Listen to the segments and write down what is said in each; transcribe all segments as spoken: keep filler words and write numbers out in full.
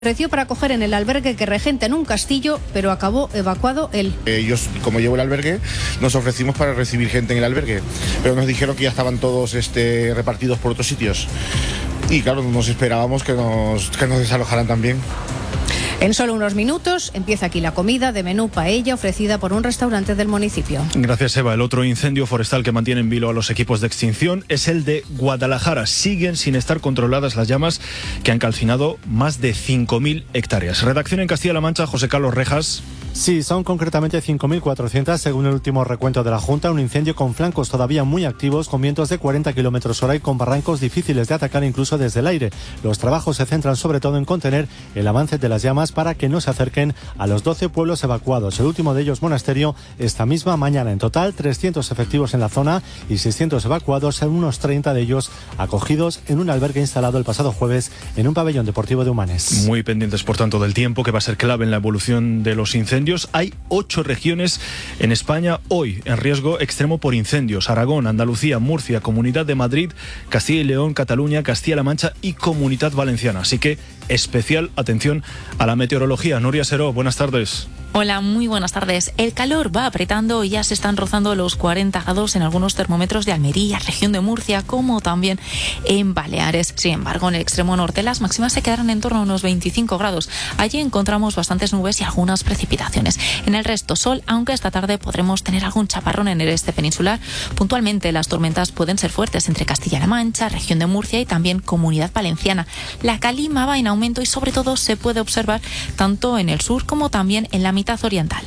ofreció para acoger en el albergue que regenta en un castillo, pero acabó evacuado él. Ellos, como llevo el albergue, nos ofrecimos para recibir gente en el albergue, pero nos dijeron que ya estaban todos este, repartidos por otros sitios. Y claro, nos esperábamos que nos, que nos desalojaran también. En solo unos minutos empieza aquí la comida de menú paella ofrecida por un restaurante del municipio. Gracias, Eva. El otro incendio forestal que mantiene en vilo a los equipos de extinción es el de Guadalajara. Siguen sin estar controladas las llamas que han calcinado más de cinco mil hectáreas. Redacción en Castilla-La Mancha, José Carlos Rejas. Sí, son concretamente cinco mil cuatrocientas según el último recuento de la Junta, un incendio con flancos todavía muy activos, con vientos de cuarenta kilómetros hora y con barrancos difíciles de atacar incluso desde el aire. Los trabajos se centran sobre todo en contener el avance de las llamas para que no se acerquen a los doce pueblos evacuados. El último de ellos, Monasterio, esta misma mañana. En total, trescientos efectivos en la zona y seiscientos evacuados, en unos treinta de ellos acogidos en un albergue instalado el pasado jueves en un pabellón deportivo de Humanes. Muy pendientes, por tanto, del tiempo, que va a ser clave en la evolución de los incendios. Hay ocho regiones en España hoy en riesgo extremo por incendios: Aragón, Andalucía, Murcia, Comunidad de Madrid, Castilla y León, Cataluña, Castilla-La Mancha y Comunidad Valenciana. Así que especial atención a la meteorología. Nuria Seró, buenas tardes. Hola, muy buenas tardes. El calor va apretando y ya se están rozando los cuarenta grados en algunos termómetros de Almería, región de Murcia, como también en Baleares. Sin embargo, en el extremo norte las máximas se quedarán en torno a unos veinticinco grados. Allí encontramos bastantes nubes y algunas precipitaciones. En el resto, sol, aunque esta tarde podremos tener algún chaparrón en el este peninsular. Puntualmente, las tormentas pueden ser fuertes entre Castilla-La Mancha, región de Murcia y también Comunidad Valenciana. La calima va en aumento y sobre todo se puede observar tanto en el sur como también en la mitad oriental.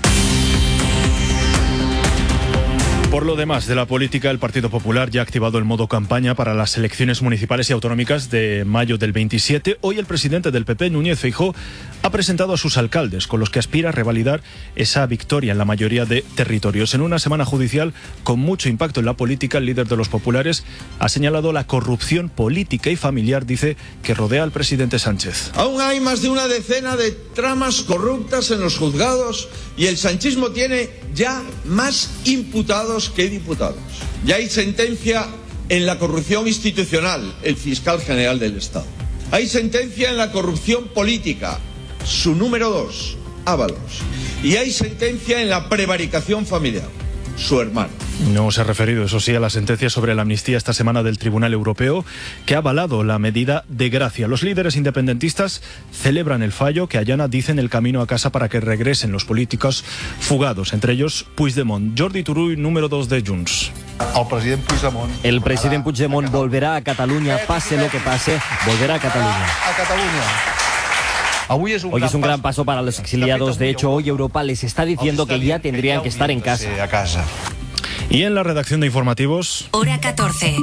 Por lo demás de la política, el Partido Popular ya ha activado el modo campaña para las elecciones municipales y autonómicas de mayo del veintisiete. Hoy el presidente del P P, Núñez Feijóo, ha presentado a sus alcaldes, con los que aspira a revalidar esa victoria en la mayoría de territorios. En una semana judicial con mucho impacto en la política, el líder de los populares ha señalado la corrupción política y familiar, dice, que rodea al presidente Sánchez. Aún hay más de una decena de tramas corruptas en los juzgados y el sanchismo tiene ya más imputados que diputados. Ya hay sentencia en la corrupción institucional, el fiscal general del Estado. Hay sentencia en la corrupción política, su número dos, Ábalos. Y hay sentencia en la prevaricación familiar, su hermano. No se ha referido, eso sí, a la sentencia sobre la amnistía esta semana del Tribunal Europeo, que ha avalado la medida de gracia. Los líderes independentistas celebran el fallo que allana, dicen, el camino a casa para que regresen los políticos fugados, entre ellos Puigdemont. Jordi Turull, número dos de Junts. El president Puigdemont, el president Puigdemont volverá a Cataluña, pase lo que pase, volverá a Cataluña. A Cataluña. Hoy es un gran paso para los exiliados. De hecho, hoy Europa les está diciendo que ya tendrían que estar en casa. Y en la redacción de informativos... Hora catorce.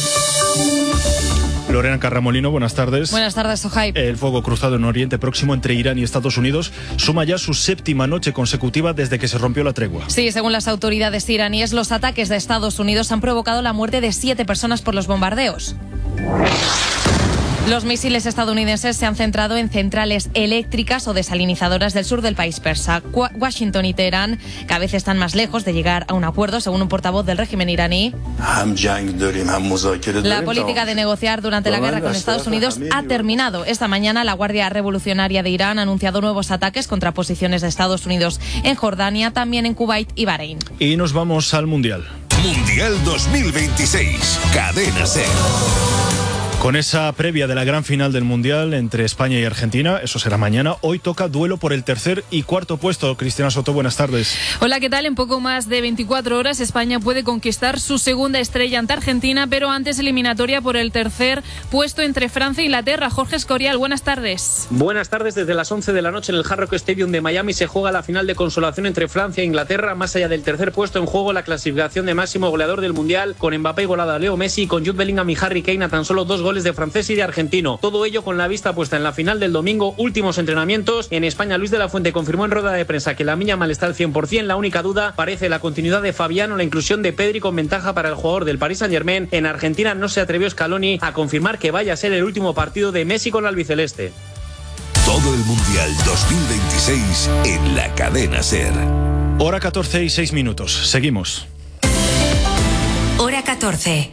Lorena Carramolino, buenas tardes. Buenas tardes, Sohaib. El fuego cruzado en Oriente Próximo entre Irán y Estados Unidos suma ya su séptima noche consecutiva desde que se rompió la tregua. Sí, según las autoridades iraníes, los ataques de Estados Unidos han provocado la muerte de siete personas por los bombardeos. Los misiles estadounidenses se han centrado en centrales eléctricas o desalinizadoras del sur del país persa. Washington y Teherán cada vez están más lejos de llegar a un acuerdo, según un portavoz del régimen iraní. La política de negociar durante la guerra con Estados Unidos ha terminado. Esta mañana la Guardia Revolucionaria de Irán ha anunciado nuevos ataques contra posiciones de Estados Unidos en Jordania, también en Kuwait y Bahrein. Y nos vamos al Mundial. Mundial dos mil veintiséis, Cadena SER. Con esa previa de la gran final del Mundial entre España y Argentina, eso será mañana, hoy toca duelo por el tercer y cuarto puesto. Cristina Soto, buenas tardes. Hola, ¿qué tal? En poco más de veinticuatro horas España puede conquistar su segunda estrella ante Argentina, pero antes eliminatoria por el tercer puesto entre Francia e Inglaterra. Jorge Escorial, buenas tardes. Buenas tardes. Desde las once de la noche en el Hard Rock Stadium de Miami se juega la final de consolación entre Francia e Inglaterra. Más allá del tercer puesto en juego, la clasificación de máximo goleador del Mundial, con Mbappé igualado a Leo Messi y con Jude Bellingham y Harry Kane a tan solo dos goles de francés y de argentino. Todo ello con la vista puesta en la final del domingo. Últimos entrenamientos. En España, Luis de la Fuente confirmó en rueda de prensa que la Miña Mal está al cien por ciento. La única duda parece la continuidad de Fabián o la inclusión de Pedri con ventaja para el jugador del Paris Saint-Germain. En Argentina no se atrevió Scaloni a confirmar que vaya a ser el último partido de Messi con la albiceleste. Todo el Mundial dos mil veintiséis en la Cadena SER. Hora catorce y seis minutos. Seguimos. Hora catorce.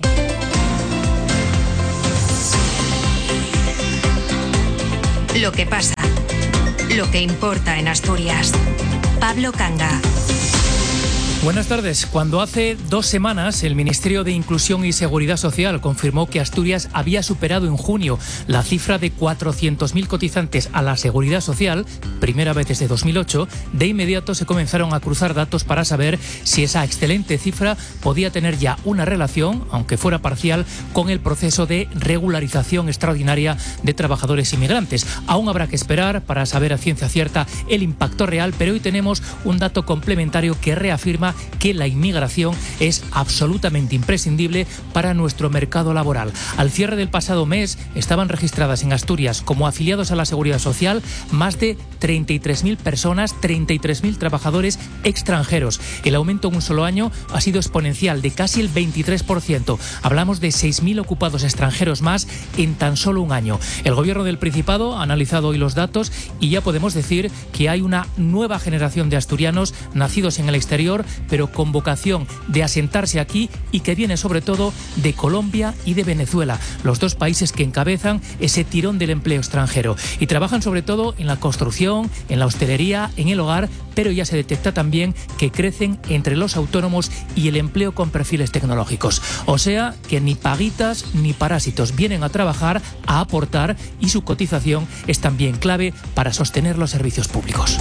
Lo que pasa. Lo que importa en Asturias. Pablo Canga. Buenas tardes. Cuando hace dos semanas el Ministerio de Inclusión y Seguridad Social confirmó que Asturias había superado en junio la cifra de cuatrocientos mil cotizantes a la Seguridad Social, primera vez desde dos mil ocho, de inmediato se comenzaron a cruzar datos para saber si esa excelente cifra podía tener ya una relación, aunque fuera parcial, con el proceso de regularización extraordinaria de trabajadores inmigrantes. Aún habrá que esperar para saber a ciencia cierta el impacto real, pero hoy tenemos un dato complementario que reafirma que la inmigración es absolutamente imprescindible para nuestro mercado laboral. Al cierre del pasado mes estaban registradas en Asturias como afiliados a la Seguridad Social más de treinta y tres mil personas, treinta y tres mil trabajadores extranjeros. El aumento en un solo año ha sido exponencial, de casi el veintitrés por ciento. Hablamos de seis mil ocupados extranjeros más en tan solo un año. El Gobierno del Principado ha analizado hoy los datos y ya podemos decir que hay una nueva generación de asturianos nacidos en el exterior, pero con vocación de asentarse aquí y que viene sobre todo de Colombia y de Venezuela, los dos países que encabezan ese tirón del empleo extranjero. Y trabajan sobre todo en la construcción, en la hostelería, en el hogar, pero ya se detecta también que crecen entre los autónomos y el empleo con perfiles tecnológicos. O sea que ni paguitas ni parásitos vienen a trabajar, a aportar, y su cotización es también clave para sostener los servicios públicos.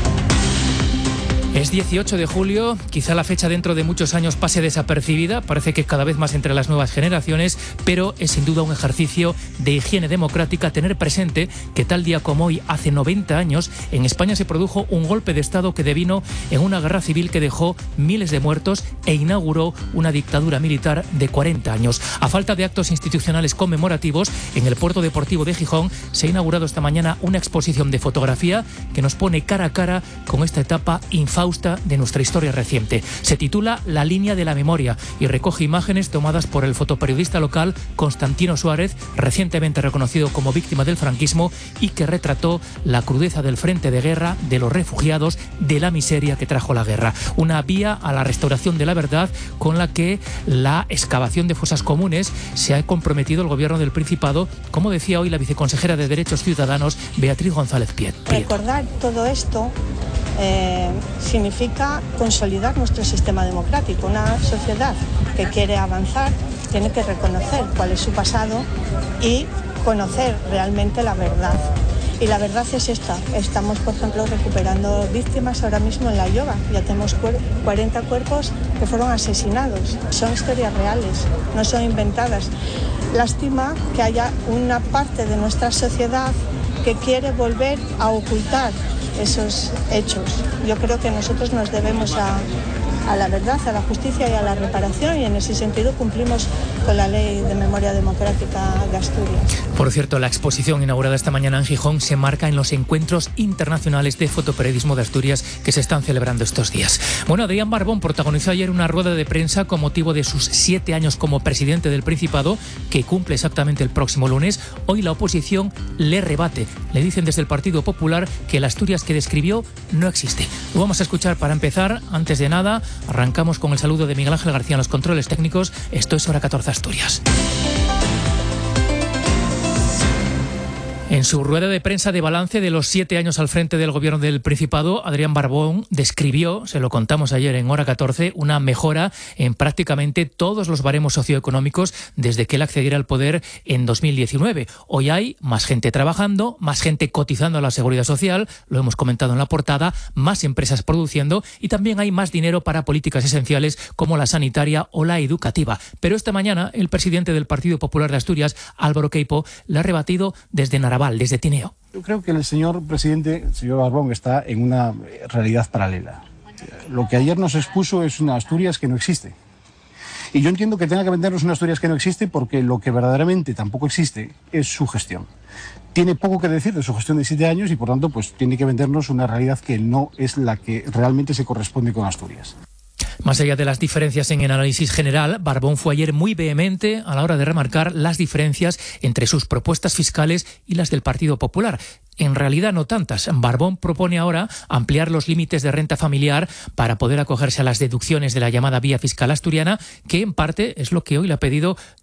Es dieciocho de julio, quizá la fecha dentro de muchos años pase desapercibida, parece que cada vez más entre las nuevas generaciones, pero es sin duda un ejercicio de higiene democrática tener presente que tal día como hoy, hace noventa años, en España se produjo un golpe de Estado que devino en una guerra civil que dejó miles de muertos e inauguró una dictadura militar de cuarenta años. A falta de actos institucionales conmemorativos, en el Puerto Deportivo de Gijón se ha inaugurado esta mañana una exposición de fotografía que nos pone cara a cara con esta etapa infausta de nuestra historia reciente. Se titula La línea de la memoria y recoge imágenes tomadas por el fotoperiodista local Constantino Suárez, recientemente reconocido como víctima del franquismo, y que retrató la crudeza del frente de guerra, de los refugiados, de la miseria que trajo la guerra. Una vía a la restauración de la verdad con la que la excavación de fosas comunes se ha comprometido el Gobierno del Principado, como decía hoy la viceconsejera de Derechos Ciudadanos, Beatriz González Piet. Recordar todo esto Eh, significa consolidar nuestro sistema democrático. Una sociedad que quiere avanzar tiene que reconocer cuál es su pasado y conocer realmente la verdad. Y la verdad es esta. Estamos, por ejemplo, recuperando víctimas ahora mismo en La Lloba. Ya tenemos cuarenta cuerpos que fueron asesinados. Son historias reales, no son inventadas. Lástima que haya una parte de nuestra sociedad que quiere volver a ocultar esos hechos. Yo creo que nosotros nos debemos a, a la verdad, a la justicia y a la reparación, y en ese sentido cumplimos con la Ley de Memoria Democrática de Asturias. Por cierto, la exposición inaugurada esta mañana en Gijón se marca en los encuentros internacionales de fotoperiodismo de Asturias que se están celebrando estos días. Bueno, Adrián Barbón protagonizó ayer una rueda de prensa con motivo de sus siete años como presidente del Principado, que cumple exactamente el próximo lunes. Hoy la oposición le rebate. Le dicen desde el Partido Popular que la Asturias que describió no existe. Lo vamos a escuchar para empezar. Antes de nada, arrancamos con el saludo de Miguel Ángel García en los controles técnicos. Esto es Hora catorce Asturias. En su rueda de prensa de balance de los siete años al frente del Gobierno del Principado, Adrián Barbón describió, se lo contamos ayer en Hora catorce, una mejora en prácticamente todos los baremos socioeconómicos desde que él accediera al poder en dos mil diecinueve. Hoy hay más gente trabajando, más gente cotizando a la Seguridad Social, lo hemos comentado en la portada, más empresas produciendo, y también hay más dinero para políticas esenciales como la sanitaria o la educativa. Pero esta mañana el presidente del Partido Popular de Asturias, Álvaro Queipo, le ha rebatido desde Narabal, desde Tineo. Yo creo que el señor presidente, el señor Barbón, está en una realidad paralela. Lo que ayer nos expuso es una Asturias que no existe. Y yo entiendo que tenga que vendernos una Asturias que no existe, porque lo que verdaderamente tampoco existe es su gestión. Tiene poco que decir de su gestión de siete años y, por tanto, pues tiene que vendernos una realidad que no es la que realmente se corresponde con Asturias. Más allá de las diferencias en el análisis general, Barbón fue ayer muy vehemente a la hora de remarcar las diferencias entre sus propuestas fiscales y las del Partido Popular. En realidad no tantas. Barbón propone ahora ampliar los límites de renta familiar para poder acogerse a las deducciones de la llamada vía fiscal asturiana, que en parte es lo que hoy le ha pedido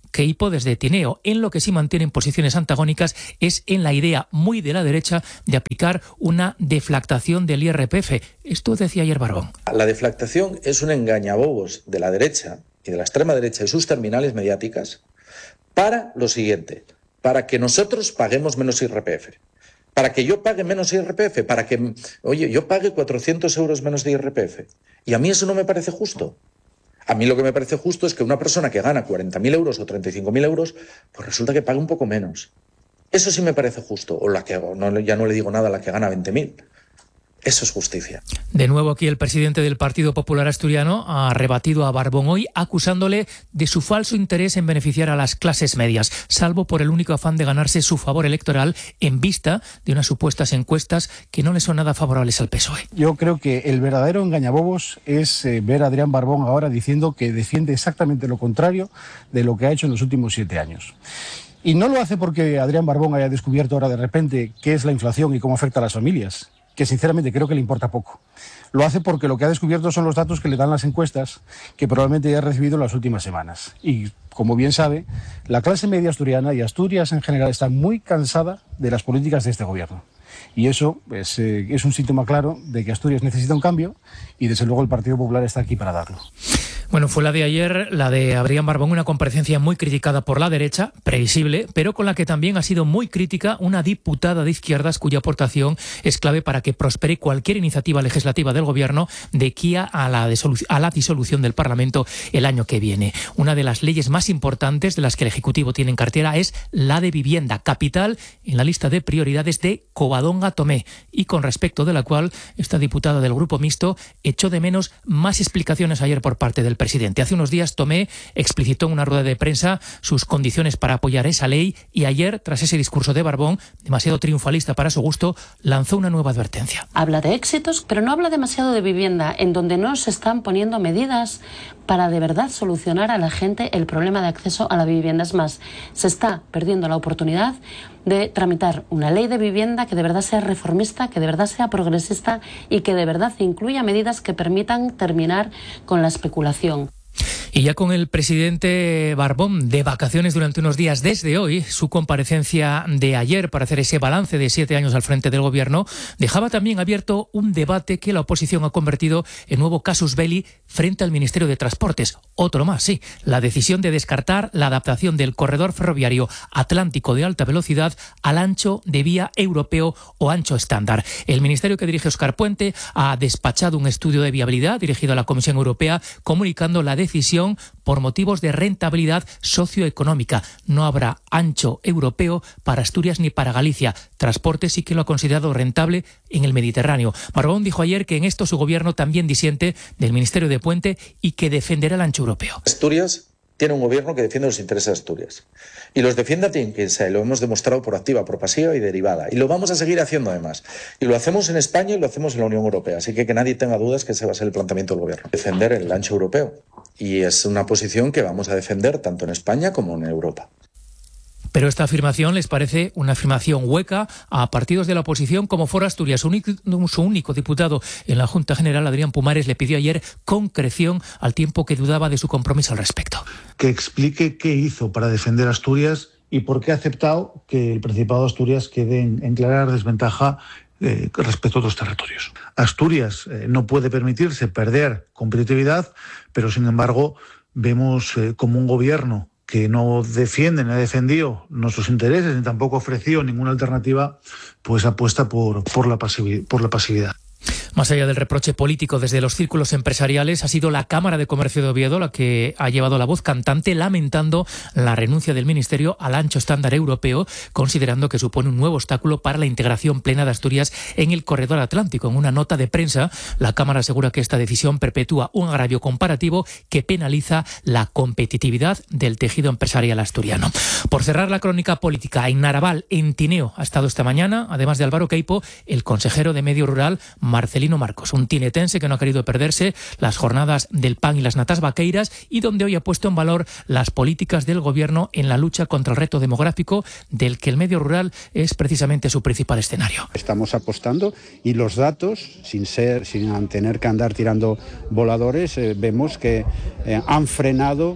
Queipo desde Tineo. En lo que sí mantienen posiciones antagónicas es en la idea muy de la derecha de aplicar una deflactación del I R P F. Esto decía ayer Barbón. La deflactación es un engañabobos de la derecha y de la extrema derecha y sus terminales mediáticas para lo siguiente, para que nosotros paguemos menos I R P F. Para que yo pague menos I R P F, para que, oye, yo pague cuatrocientos euros menos de I R P F. Y a mí eso no me parece justo. A mí lo que me parece justo es que una persona que gana cuarenta mil euros o treinta y cinco mil euros, pues resulta que paga un poco menos. Eso sí me parece justo. O la que, no, ya no le digo nada a la que gana veinte mil. Eso es justicia. De nuevo aquí el presidente del Partido Popular Asturiano ha rebatido a Barbón hoy acusándole de su falso interés en beneficiar a las clases medias, salvo por el único afán de ganarse su favor electoral en vista de unas supuestas encuestas que no le son nada favorables al P S O E. Yo creo que el verdadero engañabobos es eh, ver a Adrián Barbón ahora diciendo que defiende exactamente lo contrario de lo que ha hecho en los últimos siete años. Y no lo hace porque Adrián Barbón haya descubierto ahora de repente qué es la inflación y cómo afecta a las familias, que sinceramente creo que le importa poco. Lo hace porque lo que ha descubierto son los datos que le dan las encuestas que probablemente haya recibido en las últimas semanas. Y, como bien sabe, la clase media asturiana y Asturias en general está muy cansada de las políticas de este gobierno. Y eso pues, eh, es un síntoma claro de que Asturias necesita un cambio y, desde luego, el Partido Popular está aquí para darlo. Bueno, fue la de ayer, la de Adrián Barbón, una comparecencia muy criticada por la derecha, previsible, pero con la que también ha sido muy crítica una diputada de izquierdas cuya aportación es clave para que prospere cualquier iniciativa legislativa del Gobierno de aquí a la, a la disolución del Parlamento el año que viene. Una de las leyes más importantes de las que el Ejecutivo tiene en cartera es la de vivienda, capital en la lista de prioridades de Covadonga Tomé, y con respecto de la cual esta diputada del Grupo Mixto echó de menos más explicaciones ayer por parte del presidente. Hace unos días Tomé explicitó en una rueda de prensa sus condiciones para apoyar esa ley y ayer, tras ese discurso de Barbón, demasiado triunfalista para su gusto, lanzó una nueva advertencia. Habla de éxitos, pero no habla demasiado de vivienda, en donde no se están poniendo medidas para de verdad solucionar a la gente el problema de acceso a la vivienda. Es más, se está perdiendo la oportunidad de tramitar una ley de vivienda que de verdad sea reformista, que de verdad sea progresista y que de verdad incluya medidas que permitan terminar con la especulación. Y ya con el presidente Barbón de vacaciones durante unos días desde hoy, su comparecencia de ayer para hacer ese balance de siete años al frente del Gobierno dejaba también abierto un debate que la oposición ha convertido en nuevo casus belli frente al Ministerio de Transportes. Otro más, sí, la decisión de descartar la adaptación del corredor ferroviario atlántico de alta velocidad al ancho de vía europeo o ancho estándar. El ministerio que dirige Óscar Puente ha despachado un estudio de viabilidad dirigido a la Comisión Europea comunicando la decisión por motivos de rentabilidad socioeconómica. No habrá ancho europeo para Asturias ni para Galicia. Transporte sí que lo ha considerado rentable en el Mediterráneo. Barbón dijo ayer que en esto su gobierno también disiente del Ministerio de Puente y que defenderá el ancho europeo. Asturias tiene un gobierno que defiende los intereses de Asturias. Y los defiende a quien sea, y lo hemos demostrado por activa, por pasiva y derivada. Y lo vamos a seguir haciendo además. Y lo hacemos en España y lo hacemos en la Unión Europea. Así que que nadie tenga dudas que ese va a ser el planteamiento del gobierno. Defender el ancho europeo. Y es una posición que vamos a defender tanto en España como en Europa. Pero esta afirmación les parece una afirmación hueca a partidos de la oposición como Foro Asturias. Su único, su único diputado en la Junta General, Adrián Pumares, le pidió ayer concreción al tiempo que dudaba de su compromiso al respecto. Que explique qué hizo para defender Asturias y por qué ha aceptado que el Principado de Asturias quede en, en clara desventaja eh, respecto a otros territorios. Asturias eh, no puede permitirse perder competitividad, pero sin embargo vemos eh, como un gobierno que no defiende ni ha defendido nuestros intereses ni tampoco ha ofrecido ninguna alternativa, pues apuesta por, por, la pasivi- por la pasividad. Más allá del reproche político desde los círculos empresariales, ha sido la Cámara de Comercio de Oviedo la que ha llevado la voz cantante lamentando la renuncia del Ministerio al ancho estándar europeo, considerando que supone un nuevo obstáculo para la integración plena de Asturias en el corredor atlántico. En una nota de prensa, la Cámara asegura que esta decisión perpetúa un agravio comparativo que penaliza la competitividad del tejido empresarial asturiano. Por cerrar la crónica política, en Naraval, en Tineo, ha estado esta mañana, además de Álvaro Queipo, el consejero de Medio Rural, Marcelino Marcos, un tinetense que no ha querido perderse las jornadas del pan y las natas vaqueiras y donde hoy ha puesto en valor las políticas del gobierno en la lucha contra el reto demográfico del que el medio rural es precisamente su principal escenario. Estamos apostando y los datos, sin ser, sin tener que andar tirando voladores, eh, vemos que eh, han frenado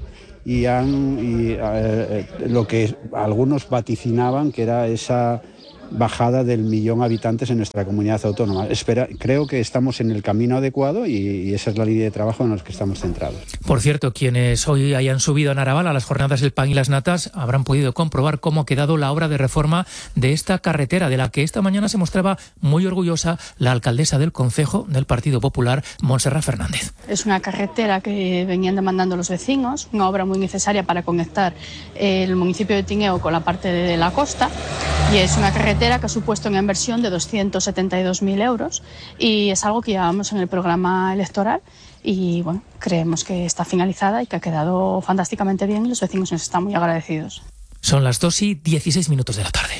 y han y, eh, lo que algunos vaticinaban que era esa bajada del millón de habitantes en nuestra comunidad autónoma. Espera, creo que estamos en el camino adecuado y, y esa es la línea de trabajo en la que estamos centrados. Por cierto, quienes hoy hayan subido a Naraval a las jornadas del pan y las natas habrán podido comprobar cómo ha quedado la obra de reforma de esta carretera, de la que esta mañana se mostraba muy orgullosa la alcaldesa del concejo del Partido Popular, Montserrat Fernández. Es una carretera que venían demandando los vecinos, una obra muy necesaria para conectar el municipio de Tineo con la parte de la costa, y es una carretera que ha supuesto una inversión de doscientos setenta y dos mil euros y es algo que llevamos en el programa electoral y bueno, creemos que está finalizada y que ha quedado fantásticamente bien y los vecinos nos están muy agradecidos. Son las dos y dieciséis minutos de la tarde.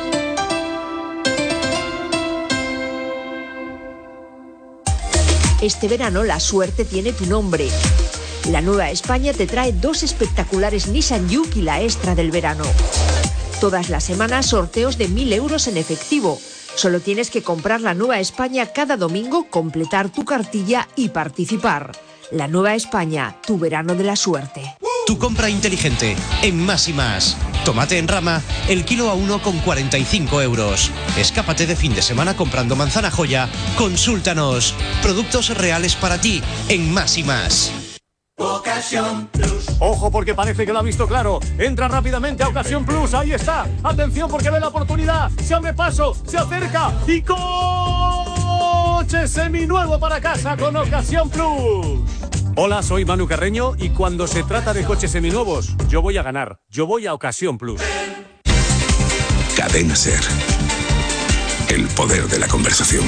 Este verano la suerte tiene tu nombre. La Nueva España te trae dos espectaculares Nissan Juke y la extra del verano. Todas las semanas sorteos de mil euros en efectivo. Solo tienes que comprar la Nueva España cada domingo, completar tu cartilla y participar. La Nueva España, tu verano de la suerte. Tu compra inteligente en Más y Más. Tomate en rama, el kilo a uno con cuarenta y cinco euros. Escápate de fin de semana comprando manzana joya. Consúltanos. Productos reales para ti en Más y Más. Ocasión Plus. Ojo, porque parece que lo ha visto claro. Entra rápidamente a Ocasión Plus. Ahí está. Atención, porque ve la oportunidad. Se abre paso, se acerca y coche seminuevo para casa con Ocasión Plus. Hola, soy Manu Carreño y cuando se trata de coches seminuevos, yo voy a ganar. Yo voy a Ocasión Plus. Cadena SER. El poder de la conversación.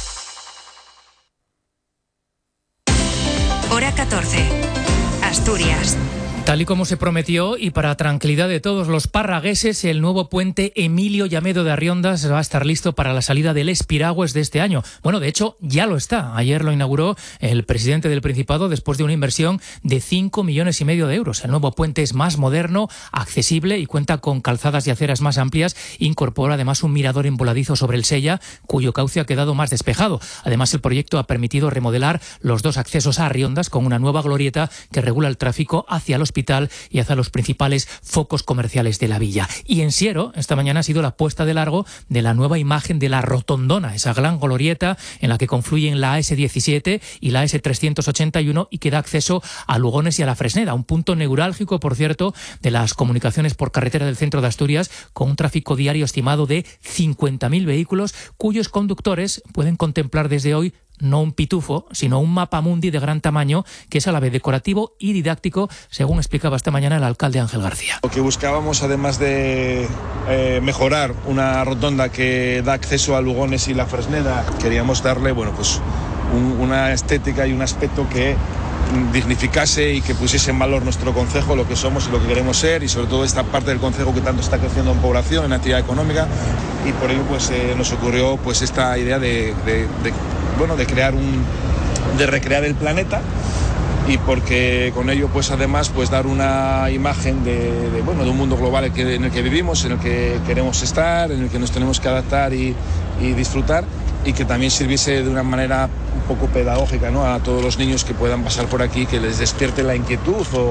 Hora catorce. Asturias. Tal y como se prometió y para tranquilidad de todos los parragueses, el nuevo puente Emilio Llamedo de Arriondas va a estar listo para la salida del Espiragües de este año. Bueno, de hecho, ya lo está. Ayer lo inauguró el presidente del Principado después de una inversión de cinco millones y medio de euros. El nuevo puente es más moderno, accesible y cuenta con calzadas y aceras más amplias. Incorpora además un mirador en voladizo sobre el Sella, cuyo cauce ha quedado más despejado. Además, el proyecto ha permitido remodelar los dos accesos a Arriondas con una nueva glorieta que regula el tráfico hacia el hospital y hacia los principales focos comerciales de la villa. Y en Siero, esta mañana ha sido la puesta de largo de la nueva imagen de la Rotondona, esa gran glorieta en la que confluyen la A ese diecisiete y la A ese trescientos ochenta y uno y que da acceso a Lugones y a la Fresneda, un punto neurálgico, por cierto, de las comunicaciones por carretera del centro de Asturias, con un tráfico diario estimado de cincuenta mil vehículos, cuyos conductores pueden contemplar desde hoy no un pitufo, sino un mapamundi de gran tamaño que es a la vez decorativo y didáctico, según explicaba esta mañana el alcalde Ángel García. Lo que buscábamos, además de eh, mejorar una rotonda que da acceso a Lugones y la Fresneda, queríamos darle, bueno, pues un, una estética y un aspecto que dignificase y que pusiese en valor nuestro concejo, lo que somos y lo que queremos ser, y sobre todo esta parte del concejo que tanto está creciendo en población, en actividad económica, y por ello pues eh, nos ocurrió pues esta idea de, de, de bueno de crear un de recrear el planeta, y porque con ello pues además pues dar una imagen de, de bueno de un mundo global en el, que, en el que vivimos, en el que queremos estar, en el que nos tenemos que adaptar y, y disfrutar, y que también sirviese de una manera un poco pedagógica, ¿no?, a todos los niños que puedan pasar por aquí, que les despierte la inquietud o,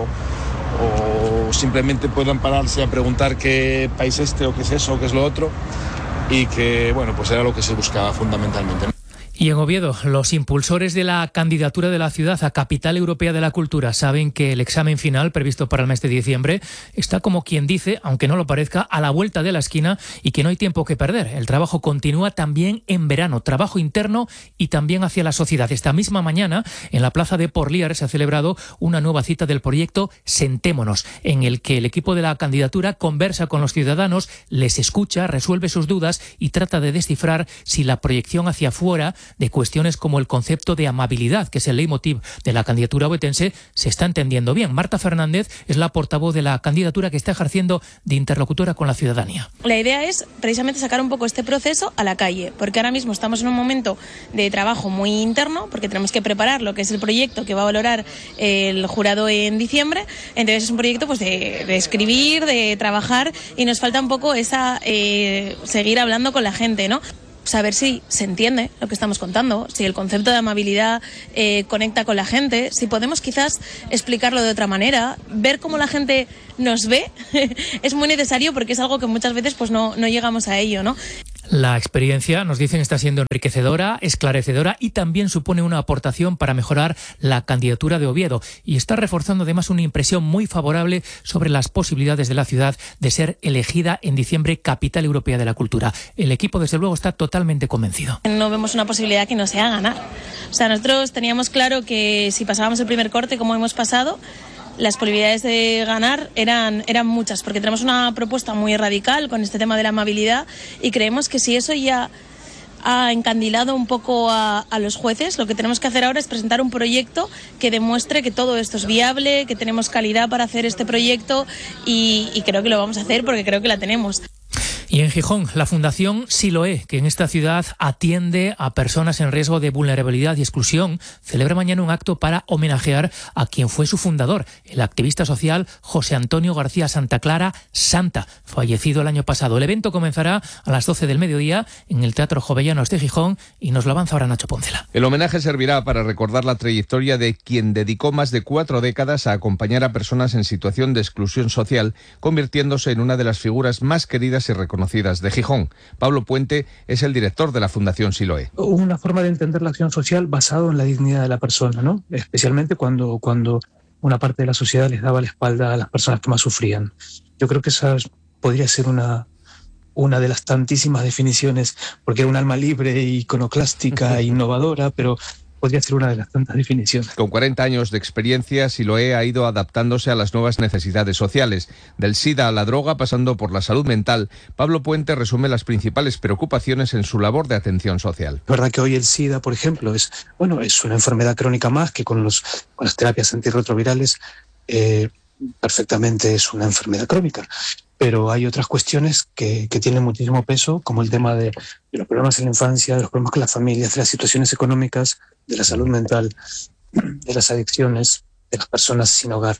o simplemente puedan pararse a preguntar qué país este o qué es eso o qué es lo otro, y que bueno pues era lo que se buscaba fundamentalmente. Y en Oviedo, los impulsores de la candidatura de la ciudad a Capital Europea de la Cultura saben que el examen final, previsto para el mes de diciembre, está, como quien dice, aunque no lo parezca, a la vuelta de la esquina y que no hay tiempo que perder. El trabajo continúa también en verano, trabajo interno y también hacia la sociedad. Esta misma mañana, en la plaza de Porlier, se ha celebrado una nueva cita del proyecto Sentémonos, en el que el equipo de la candidatura conversa con los ciudadanos, les escucha, resuelve sus dudas y trata de descifrar si la proyección hacia afuera de cuestiones como el concepto de amabilidad, que es el leitmotiv de la candidatura ovetense, se está entendiendo bien. Marta Fernández es la portavoz de la candidatura que está ejerciendo de interlocutora con la ciudadanía. La idea es precisamente sacar un poco este proceso a la calle, porque ahora mismo estamos en un momento de trabajo muy interno, porque tenemos que preparar lo que es el proyecto que va a valorar el jurado en diciembre. Entonces es un proyecto pues de, de escribir, de trabajar, y nos falta un poco esa eh, seguir hablando con la gente, ¿no? saber si se entiende lo que estamos contando, si el concepto de amabilidad eh, conecta con la gente, si podemos quizás explicarlo de otra manera, ver cómo la gente nos ve, es muy necesario porque es algo que muchas veces pues no, no llegamos a ello, ¿no? La experiencia, nos dicen, está siendo enriquecedora, esclarecedora y también supone una aportación para mejorar la candidatura de Oviedo y está reforzando además una impresión muy favorable sobre las posibilidades de la ciudad de ser elegida en diciembre Capital Europea de la Cultura. El equipo, desde luego, está totalmente convencido. No vemos una posibilidad que no sea ganar. O sea, nosotros teníamos claro que si pasábamos el primer corte, como hemos pasado, las posibilidades de ganar eran, eran muchas, porque tenemos una propuesta muy radical con este tema de la amabilidad y creemos que si eso ya ha encandilado un poco a, a los jueces, lo que tenemos que hacer ahora es presentar un proyecto que demuestre que todo esto es viable, que tenemos calidad para hacer este proyecto y, y creo que lo vamos a hacer porque creo que la tenemos. Y en Gijón, la Fundación Siloé, que en esta ciudad atiende a personas en riesgo de vulnerabilidad y exclusión, celebra mañana un acto para homenajear a quien fue su fundador, el activista social José Antonio García Santa Clara Santa, fallecido el año pasado. El evento comenzará a las doce del mediodía en el Teatro Jovellanos de Gijón y nos lo avanza ahora Nacho Poncela. El homenaje servirá para recordar la trayectoria de quien dedicó más de cuatro décadas a acompañar a personas en situación de exclusión social, convirtiéndose en una de las figuras más queridas y reconocidas de Gijón. Pablo Puente es el director de la Fundación Siloé. Una forma de entender la acción social basado en la dignidad de la persona, ¿no? Especialmente cuando, cuando una parte de la sociedad les daba la espalda a las personas que más sufrían. Yo creo que esa podría ser una, una de las tantísimas definiciones, porque era un alma libre, iconoclástica e innovadora, pero podría ser una de las tantas definiciones. Con cuarenta años de experiencia, Siloé ha ido adaptándose a las nuevas necesidades sociales. Del SIDA a la droga, pasando por la salud mental, Pablo Puente resume las principales preocupaciones en su labor de atención social. Es verdad que hoy el SIDA, por ejemplo, es, bueno, es una enfermedad crónica más que con, los, con las terapias antirretrovirales eh, perfectamente es una enfermedad crónica. Pero hay otras cuestiones que, que tienen muchísimo peso, como el tema de, de los problemas en la infancia, de los problemas con las familias, de las situaciones económicas, de la salud mental, de las adicciones, de las personas sin hogar.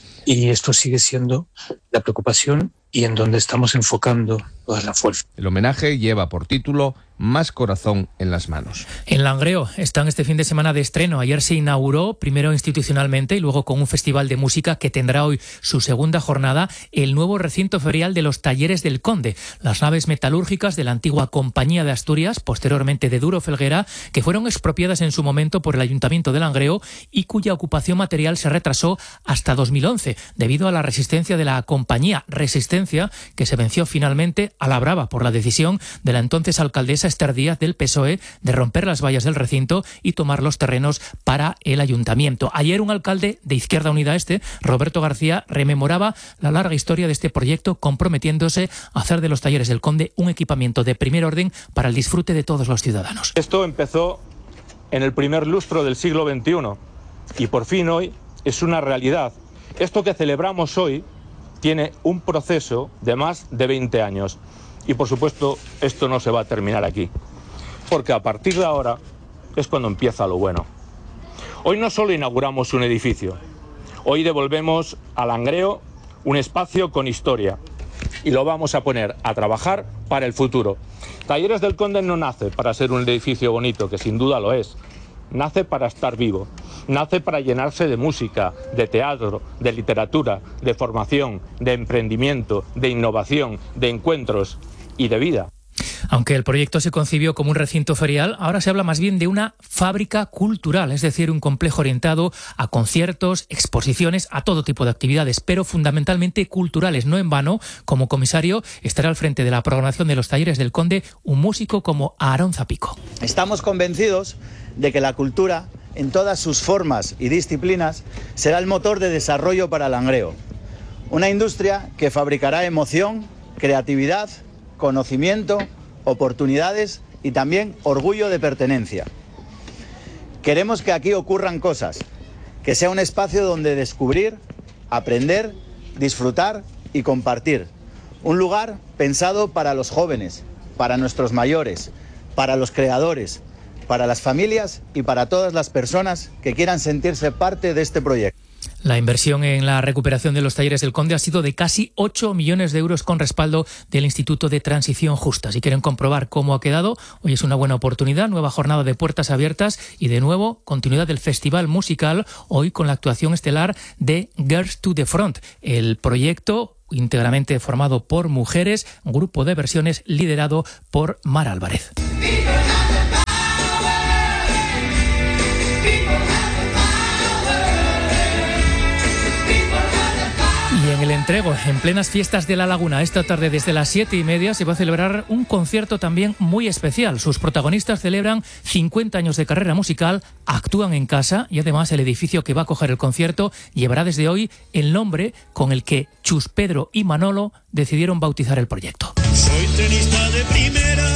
Y esto sigue siendo la preocupación y en donde estamos enfocando toda la fuerza. El homenaje lleva por título Más corazón en las manos. En Langreo están este fin de semana de estreno. Ayer se inauguró, primero institucionalmente y luego con un festival de música que tendrá hoy su segunda jornada, el nuevo recinto ferial de los Talleres del Conde, las naves metalúrgicas de la antigua Compañía de Asturias, posteriormente de Duro Felguera, que fueron expropiadas en su momento por el Ayuntamiento de Langreo y cuya ocupación material se retrasó hasta dos mil once, debido a la resistencia de la compañía, resistencia que se venció finalmente a la brava por la decisión de la entonces alcaldesa Esther Díaz del P S O E de romper las vallas del recinto y tomar los terrenos para el ayuntamiento. Ayer un alcalde de Izquierda Unida Este, Roberto García, rememoraba la larga historia de este proyecto, comprometiéndose a hacer de los Talleres del Conde un equipamiento de primer orden para el disfrute de todos los ciudadanos. Esto empezó en el primer lustro del siglo veintiuno y por fin hoy es una realidad. Esto que celebramos hoy tiene un proceso de más de veinte años. Y por supuesto, esto no se va a terminar aquí, porque a partir de ahora es cuando empieza lo bueno. Hoy no solo inauguramos un edificio, hoy devolvemos a Langreo un espacio con historia y lo vamos a poner a trabajar para el futuro. Talleres del Conde no nace para ser un edificio bonito, que sin duda lo es, nace para estar vivo, nace para llenarse de música, de teatro, de literatura, de formación, de emprendimiento, de innovación, de encuentros y de vida. Aunque el proyecto se concibió como un recinto ferial, ahora se habla más bien de una fábrica cultural, es decir, un complejo orientado a conciertos, exposiciones, a todo tipo de actividades, pero fundamentalmente culturales. No en vano, como comisario, estará al frente de la programación de los Talleres del Conde un músico como Aarón Zapico. Estamos convencidos de que la cultura, en todas sus formas y disciplinas, será el motor de desarrollo para Langreo. Una industria que fabricará emoción, creatividad, conocimiento, oportunidades y también orgullo de pertenencia. Queremos que aquí ocurran cosas, que sea un espacio donde descubrir, aprender, disfrutar y compartir. Un lugar pensado para los jóvenes, para nuestros mayores, para los creadores, para las familias y para todas las personas que quieran sentirse parte de este proyecto. La inversión en la recuperación de los talleres del Conde ha sido de casi ocho millones de euros con respaldo del Instituto de Transición Justa. Si quieren comprobar cómo ha quedado, hoy es una buena oportunidad, nueva jornada de puertas abiertas y de nuevo continuidad del festival musical, hoy con la actuación estelar de Girls to the Front, el proyecto íntegramente formado por mujeres, grupo de versiones liderado por Mar Álvarez. Y en el Entrego, en plenas fiestas de La Laguna, esta tarde desde las siete y media se va a celebrar un concierto también muy especial. Sus protagonistas celebran cincuenta años de carrera musical, actúan en casa y además el edificio que va a acoger el concierto llevará desde hoy el nombre con el que Chus Pedro y Manolo decidieron bautizar el proyecto. Soy tenista de primera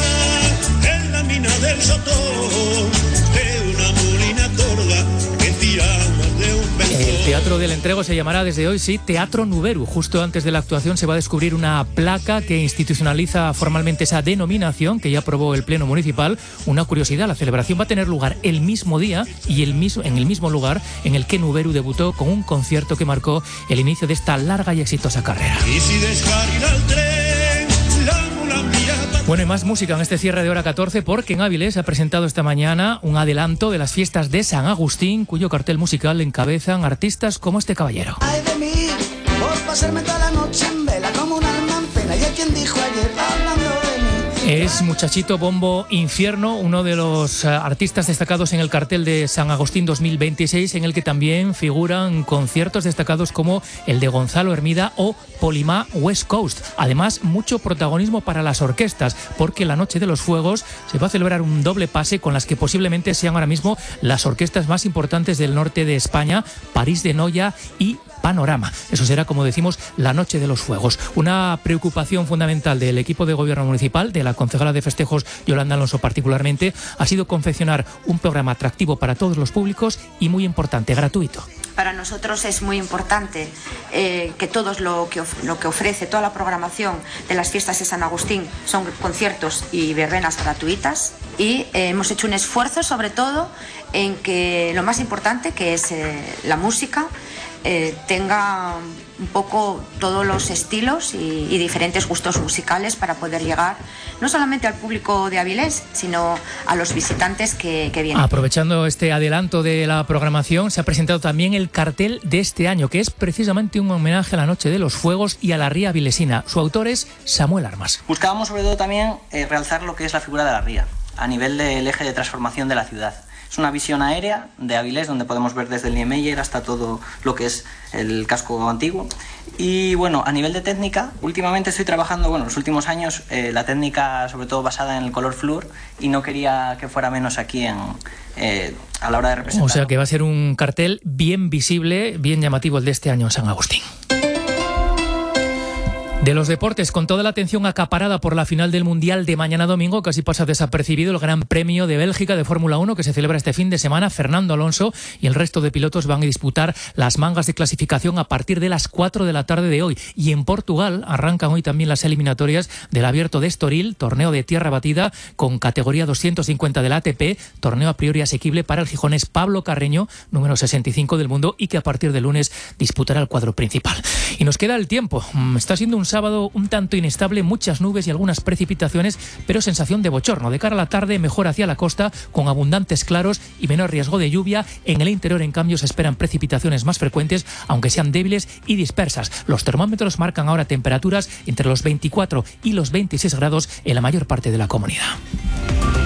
en la mina del Sotón, de una molina torda que tira más de un ventón. El Teatro del Entrego se llamará desde hoy, sí, Teatro Nuberu. Justo antes de la actuación se va a descubrir una placa que institucionaliza formalmente esa denominación que ya aprobó el Pleno Municipal. Una curiosidad, la celebración va a tener lugar el mismo día y el mismo, en el mismo lugar en el que Nuberu debutó con un concierto que marcó el inicio de esta larga y exitosa carrera. Y si descarga el tren, la mula mía. Bueno, y más música en este cierre de hora catorce porque en Áviles ha presentado esta mañana un adelanto de las fiestas de San Agustín, cuyo cartel musical encabezan artistas como este caballero. Ay de mí, por pasarme toda la noche en vela como un alma en pena. Y hay quien dijo ayer hablando de mí. Es Muchachito Bombo Infierno, uno de los uh, artistas destacados en el cartel de San Agustín dos mil veintiséis, en el que también figuran conciertos destacados como el de Gonzalo Hermida o Polimá West Coast. Además, mucho protagonismo para las orquestas, porque la Noche de los Fuegos se va a celebrar un doble pase con las que posiblemente sean ahora mismo las orquestas más importantes del norte de España, París de Noia y Panorama. Eso será, como decimos, la Noche de los Fuegos. Una preocupación fundamental del equipo de gobierno municipal, de la concejala de festejos Yolanda Alonso particularmente, ha sido confeccionar un programa atractivo para todos los públicos y muy importante, gratuito. Para nosotros es muy importante eh, que todo lo que, of- lo que ofrece, toda la programación de las fiestas de San Agustín son conciertos y verbenas gratuitas y eh, hemos hecho un esfuerzo sobre todo en que lo más importante, que es eh, la música, Eh, tenga un poco todos los estilos y, y diferentes gustos musicales para poder llegar no solamente al público de Avilés, sino a los visitantes que, que vienen. Aprovechando este adelanto de la programación, se ha presentado también el cartel de este año, que es precisamente un homenaje a la Noche de los Fuegos y a la Ría Avilesina. Su autor es Samuel Armas. Buscábamos sobre todo también eh, realzar lo que es la figura de la ría, a nivel del eje de transformación de la ciudad. Es una visión aérea de Avilés donde podemos ver desde el Niemeyer hasta todo lo que es el casco antiguo. Y bueno, a nivel de técnica, últimamente estoy trabajando, bueno, los últimos años, eh, la técnica sobre todo basada en el color flúor y no quería que fuera menos aquí en, eh, a la hora de representar. O sea que va a ser un cartel bien visible, bien llamativo el de este año en San Agustín. De los deportes, con toda la atención acaparada por la final del Mundial de mañana domingo, casi pasa desapercibido el Gran Premio de Bélgica de Fórmula uno que se celebra este fin de semana. Fernando Alonso y el resto de pilotos van a disputar las mangas de clasificación a partir de las cuatro de la tarde de hoy. Y en Portugal arrancan hoy también las eliminatorias del Abierto de Estoril, torneo de tierra batida con categoría doscientos cincuenta del A T P, torneo a priori asequible para el gijonés Pablo Carreño, número sesenta y cinco del mundo, y que a partir de lunes disputará el cuadro principal. Y nos queda el tiempo. Está siendo un sábado un tanto inestable, muchas nubes y algunas precipitaciones, pero sensación de bochorno. De cara a la tarde, mejor hacia la costa, con abundantes claros y menor riesgo de lluvia. En el interior, en cambio, se esperan precipitaciones más frecuentes, aunque sean débiles y dispersas. Los termómetros marcan ahora temperaturas entre los veinticuatro y los veintiséis grados en la mayor parte de la comunidad.